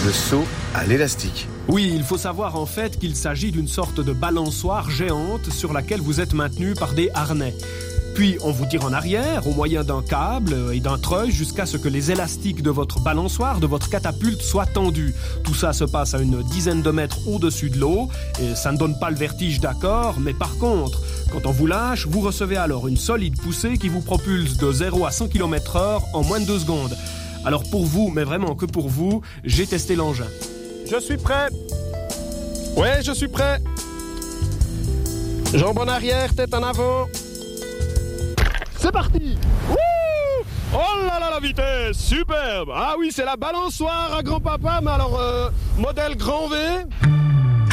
Le saut à l'élastique. Oui, il faut savoir en fait qu'il s'agit d'une sorte de balançoire géante sur laquelle vous êtes maintenu par des harnais. Puis on vous tire en arrière au moyen d'un câble et d'un treuil jusqu'à ce que les élastiques de votre balançoire, de votre catapulte soient tendus. Tout ça se passe à une dizaine de mètres au-dessus de l'eau et ça ne donne pas le vertige, d'accord, mais par contre, quand on vous lâche, vous recevez alors une solide poussée qui vous propulse de 0 à 100 km/h en moins de 2 secondes. Alors pour vous, mais vraiment que pour vous, j'ai testé l'engin. Je suis prêt. Ouais, je suis prêt. Jambes en arrière, tête en avant. C'est parti. Wouh! Oh là là, la vitesse, superbe. Ah oui, c'est la balançoire à grand-papa, mais alors, modèle grand V.